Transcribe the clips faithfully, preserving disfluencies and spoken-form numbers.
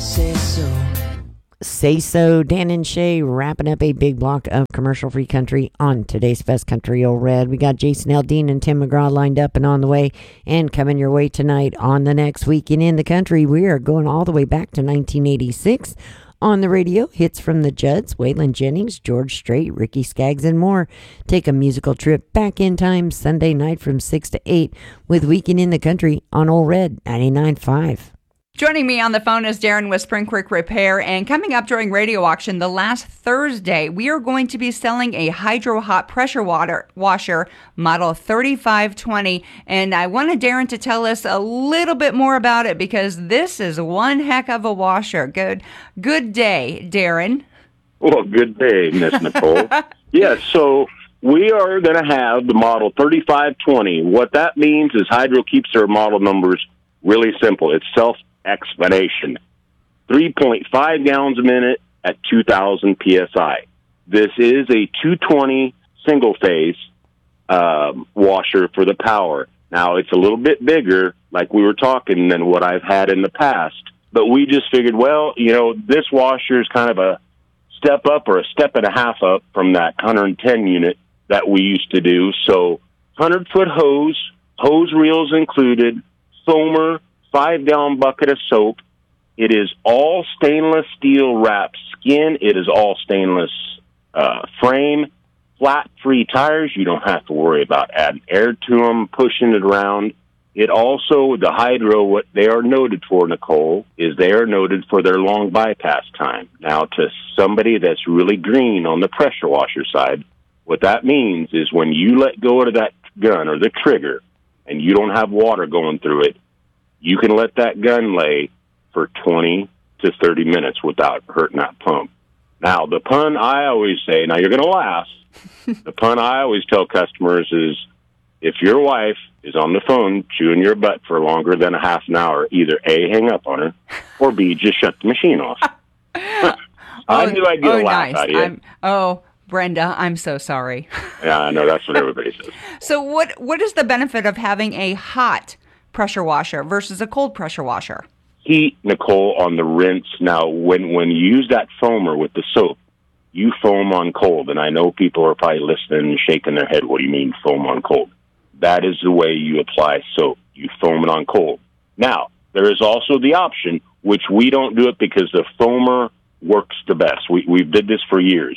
say so. Say So, Dan and Shay wrapping up a big block of commercial-free country on today's Best Country Old Red. We got Jason Aldean and Tim McGraw lined up and on the way, and coming your way tonight on the next Weekend in the Country. We are going all the way back to nineteen eighty-six. On the radio, hits from the Judds, Waylon Jennings, George Strait, Ricky Skaggs, and more. Take a musical trip back in time Sunday night from six to eight with Weekend in the Country on Old Red ninety-nine point five. Joining me on the phone is Darren with Spring Creek Repair, and coming up during Radio Auction the last Thursday, we are going to be selling a Hydro Hot pressure water washer, model thirty-five twenty, and I wanted Darren to tell us a little bit more about it because this is one heck of a washer. Good, good day, Darren. Well, good day, Miss Nicole. Yes, so we are going to have the model thirty-five twenty. What that means is Hydro keeps their model numbers really simple. It's self explanation. three point five gallons a minute at two thousand P S I. This is a two twenty single-phase uh, washer for the power. Now, it's a little bit bigger, like we were talking, than what I've had in the past. But we just figured, well, you know, this washer is kind of a step up or a step and a half up from that one hundred ten unit that we used to do. So one hundred foot hose, hose reels included, foamer, five-gallon bucket of soap. It is all stainless steel wrapped skin. It is all stainless uh, frame, flat-free tires. You don't have to worry about adding air to them, pushing it around. It also, the Hydro, what they are noted for, Nicole, is they are noted for their long bypass time. Now, to somebody that's really green on the pressure washer side, what that means is when you let go of that gun or the trigger and you don't have water going through it, you can let that gun lay for twenty to thirty minutes without hurting that pump. Now, the pun I always say, now you're going to laugh, the pun I always tell customers is, if your wife is on the phone chewing your butt for longer than a half an hour, either A, hang up on her, or B, just shut the machine off. I oh, knew I'd get oh, a laugh nice. out of you. I'm, oh, Brenda, I'm so sorry. Yeah, I know, that's what everybody says. So what what is the benefit of having a hot pressure washer versus a cold pressure washer? Heat, Nicole, on the rinse. Now, when, when you use that foamer with the soap, you foam on cold. And I know people are probably listening and shaking their head. What do you mean foam on cold? That is the way you apply soap. You foam it on cold. Now, there is also the option, which we don't do it because the foamer works the best. We, we did this for years.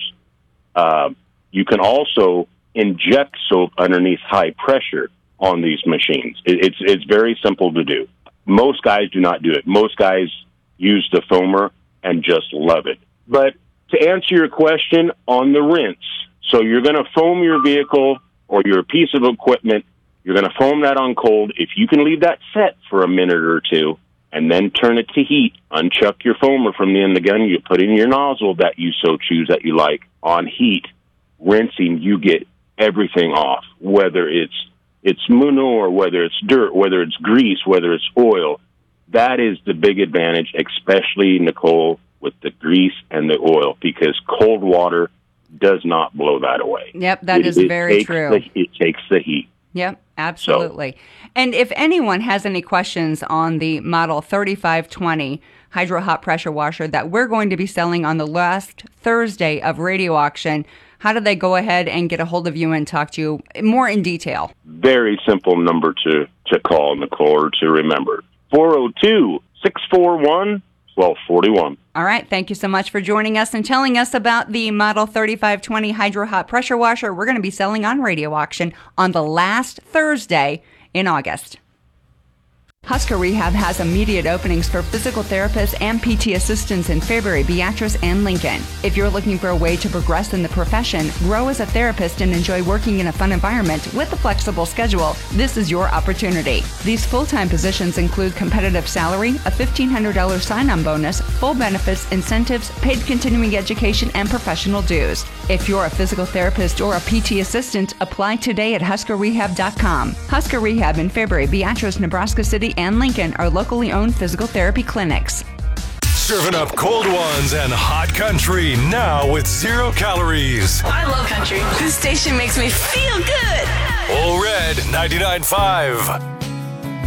Uh, you can also inject soap underneath high pressure on these machines. It, it's it's very simple to do. Most guys do not do it. Most guys use the foamer and just love it. But to answer your question on the rinse, so you're going to foam your vehicle or your piece of equipment, you're going to foam that on cold. If you can leave that set for a minute or two and then turn it to heat, unchuck your foamer from the end of the gun, you put in your nozzle that you so choose that you like on heat, rinsing, you get everything off, whether it's it's manure, whether it's dirt, whether it's grease, whether it's oil. That is the big advantage, especially, Nicole, with the grease and the oil, because cold water does not blow that away. Yep, that it, is it very true. The, it takes the heat. Yep, absolutely. So, and if anyone has any questions on the model thirty-five twenty Hydro Hot pressure washer that we're going to be selling on the last Thursday of Radio Auction, how do they go ahead and get a hold of you and talk to you more in detail? Very simple number to, to call, Nicole, or to remember. four oh two, six four one, one two four one. All right. Thank you so much for joining us and telling us about the Model thirty-five twenty Hydro Hot pressure washer we're going to be selling on Radio Auction on the last Thursday in August. Husker Rehab has immediate openings for physical therapists and P T assistants in Fairbury, Beatrice, and Lincoln. If you're looking for a way to progress in the profession, grow as a therapist, and enjoy working in a fun environment with a flexible schedule, this is your opportunity. These full-time positions include competitive salary, a fifteen hundred dollars sign-on bonus, full benefits, incentives, paid continuing education, and professional dues. If you're a physical therapist or a P T assistant, apply today at husker rehab dot com. Husker Rehab in Fairbury, Beatrice, Nebraska City, and Lincoln are locally owned physical therapy clinics. Serving up cold ones and hot country now with zero calories. I love country. This station makes me feel good. Old Red ninety-nine point five.